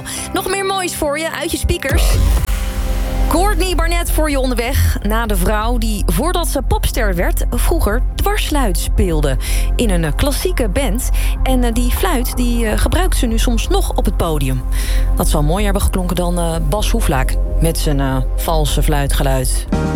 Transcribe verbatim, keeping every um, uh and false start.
dankjewel. Nog meer moois voor je uit je speakers. Courtney Barnett voor je onderweg. Na de vrouw die, voordat ze popster werd, vroeger dwarsfluit speelde. In een klassieke band. En die fluit die gebruikt ze nu soms nog op het podium. Dat zal mooier hebben geklonken dan Bas Hoeflaak met zijn uh, valse fluitgeluid.